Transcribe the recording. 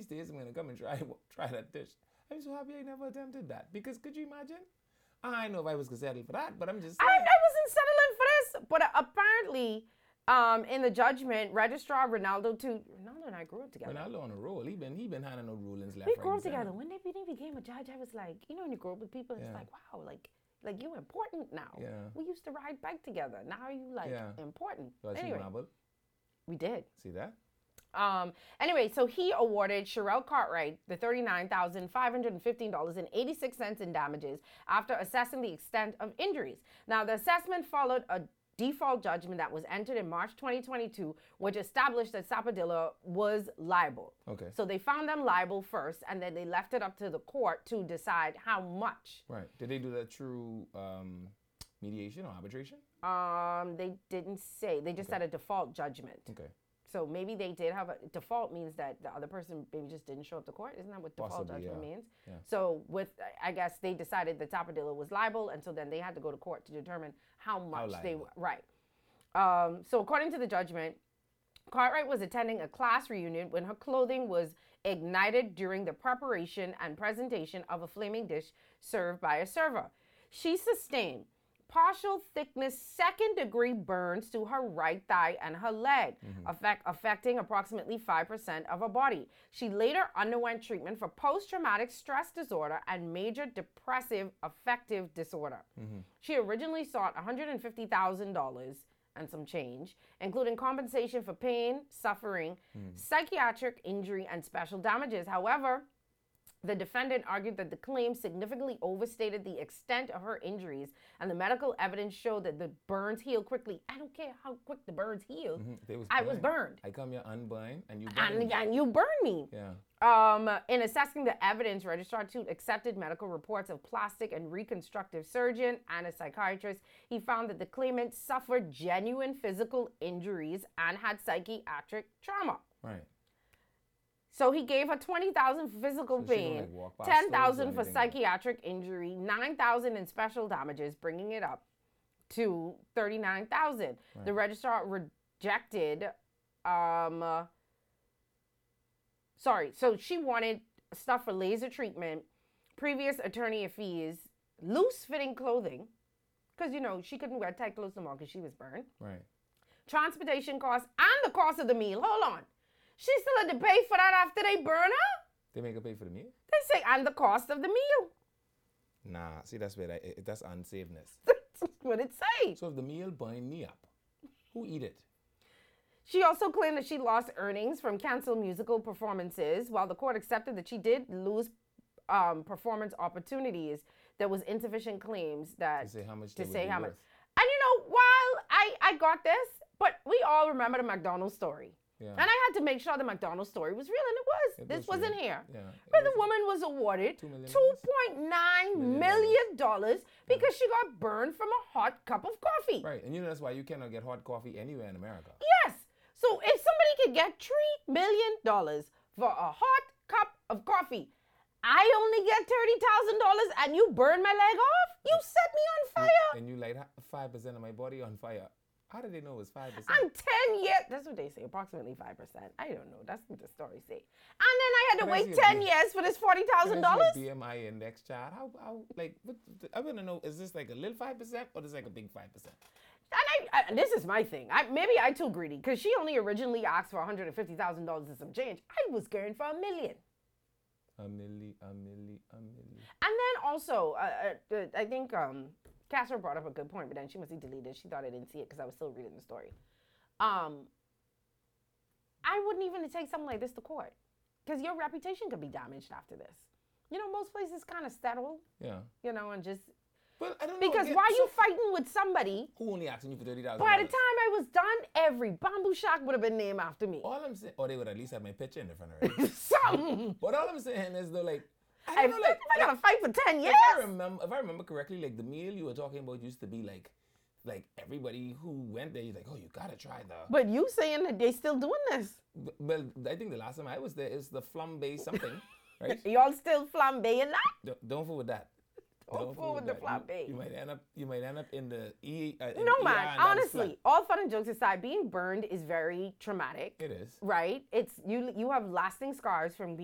these days I'm gonna come and try that dish. I'm so happy I never attempted that because could you imagine? I know if I was gonna settle for that, but I'm just saying. I wasn't settling for this, but apparently, in the judgment, Registrar Ronaldo and I grew up together. Ronaldo on a roll. He been handing no rulings left. We grew up together. When they became a judge, I was like, when you grow up with people, it's like, wow, like you important now. Yeah. We used to ride bike together. Now you important. So anyway, we did. See that? Anyway, so he awarded Sherelle Cartwright the $39,515.86 in damages after assessing the extent of injuries. Now, the assessment followed a default judgment that was entered in March 2022, which established that Sapodilla was liable. Okay. So they found them liable first, and then they left it up to the court to decide how much. Right. Did they do that through mediation or arbitration? They didn't say. They just said a default judgment. Okay. So maybe they did have a default means that the other person maybe just didn't show up to court. Isn't that what default judgment means? Yeah. So I guess they decided that Sapodilla was liable, and so then they had to go to court to determine how much they were. Right. So according to the judgment, Cartwright was attending a class reunion when her clothing was ignited during the preparation and presentation of a flaming dish served by a server. She sustained partial thickness second-degree burns to her right thigh and her leg, affecting approximately 5% of her body. She later underwent treatment for post-traumatic stress disorder and major depressive affective disorder. She originally sought $150,000 and some change, including compensation for pain, suffering, psychiatric injury, and special damages. However, the defendant argued that the claim significantly overstated the extent of her injuries, and the medical evidence showed that the burns healed quickly. I don't care how quick the burns healed. I was burned. I come here unburned, and you burned me. And you burned me. Yeah. In assessing the evidence, Registrar Toot accepted medical reports of plastic and reconstructive surgeon and a psychiatrist. He found that the claimant suffered genuine physical injuries and had psychiatric trauma. Right. So he gave her $20,000 for physical pain, $10,000 for psychiatric injury, $9,000 in special damages, bringing it up to $39,000. Right. The registrar rejected. So she wanted stuff for laser treatment, previous attorney fees, loose-fitting clothing, because she couldn't wear tight clothes no more because she was burned. Right. Transportation costs and the cost of the meal. Hold on. She still had to pay for that after they burn her? They make her pay for the meal? They say, and the cost of the meal. Nah, see, that's where that's unsafeness. That's what it say. So if the meal burn me up, who eat it? She also claimed that she lost earnings from canceled musical performances. While the court accepted that she did lose performance opportunities, there was insufficient claims that to say how much. And while I got this, but we all remember the McDonald's story. Yeah. And I had to make sure the McDonald's story was real, and it was. This wasn't here. Yeah, but the woman was awarded $2.9 million because she got burned from a hot cup of coffee. Right, and that's why you cannot get hot coffee anywhere in America. Yes. So if somebody could get $3 million for a hot cup of coffee, I only get $30,000 and you burn my leg off? You set me on fire. And you light 5% of my body on fire. How did they know it was 5%? I'm 10 years. That's what they say, approximately 5%. I don't know. That's what the story say. And then I had to wait 10 years for this $40,000. BMI index, child. How I want to know, is this like a little 5% or is this like a big 5%? And this is my thing. Maybe I too greedy because she only originally asked for $150,000 and some change. I was going for $1 million. A million. And then also, I think Castro brought up a good point, but then she must have deleted. She thought I didn't see it because I was still reading the story. I wouldn't even take something like this to court because your reputation could be damaged after this. Most places kind of settle. Yeah. And just. But I don't know. Because why are you fighting with somebody who only asking you for $30,000? By the time I was done, every bamboo shack would have been named after me. All I'm saying, or they would at least have my picture in the front of it. Something. But all I'm saying is though, like. I gotta fight for 10 years. If I remember correctly, like the meal you were talking about used to be like everybody who went there, you're like, oh, you gotta try the. But you saying that they still doing this? Well, I think the last time I was there is the flambe something, right? Y'all still flambeing that? Don't fool with that. Don't fool with the flambe. You might end up in the no, man. Honestly, all fun and jokes aside, being burned is very traumatic. It is. Right? It's you have lasting scars from being